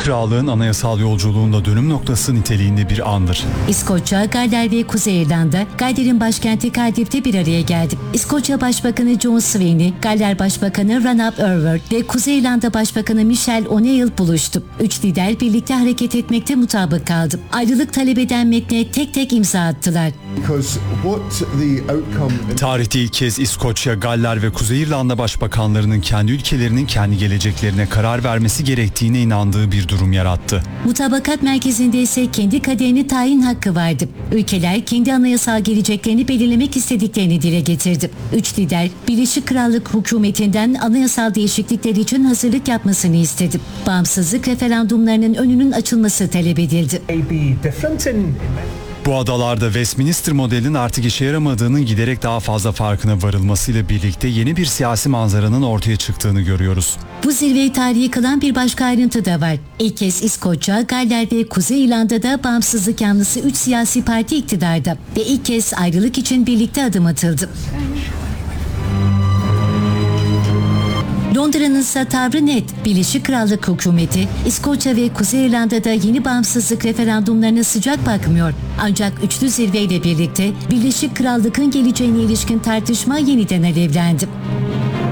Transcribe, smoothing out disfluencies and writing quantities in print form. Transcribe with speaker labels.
Speaker 1: Krallığın anayasal yolculuğunda dönüm noktası niteliğinde bir andır.
Speaker 2: İskoçya, Galler ve Kuzey İrlanda, Galler'in başkenti Cardiff'te bir araya geldi. İskoçya Başbakanı John Swinney, Galler Başbakanı Ranulph Urquhart ve Kuzey İrlanda Başbakanı Michelle O'Neill buluştu. Üç lider birlikte hareket etmekte mutabık kaldı. Ayrılık talep eden metne tek tek imza attılar.
Speaker 1: Tarihte ilk kez İskoçya, Galler ve Kuzey İrlanda başbakanlarının kendi ülkelerinin kendi geleceklerine karar vermesi gerektiğine inandığı bir durum yarattı.
Speaker 2: Mutabakat merkezinde ise kendi kaderini tayin hakkı vardı. Ülkeler kendi anayasal geleceklerini belirlemek istediklerini dile getirdi. Üç lider Birleşik Krallık hükümetinden anayasal değişiklikler için hazırlık yapmasını istedi. Bağımsızlık referandumlarının önünün açılması talep edildi.
Speaker 1: Bu adalarda Westminster modelinin artık işe yaramadığının giderek daha fazla farkına varılmasıyla birlikte yeni bir siyasi manzaranın ortaya çıktığını görüyoruz.
Speaker 2: Bu zirveyi tarihi kılan bir başka ayrıntı da var. İlk kez İskoçya, Galler ve Kuzey İrlanda'da bağımsızlık yanlısı 3 siyasi parti iktidarda ve ilk kez ayrılık için birlikte adım atıldı. Londra'nın ise tavrı net. Birleşik Krallık hükümeti, İskoçya ve Kuzey İrlanda'da yeni bağımsızlık referandumlarına sıcak bakmıyor. Ancak üçlü zirveyle birlikte Birleşik Krallık'ın geleceğine ilişkin tartışma yeniden alevlendi.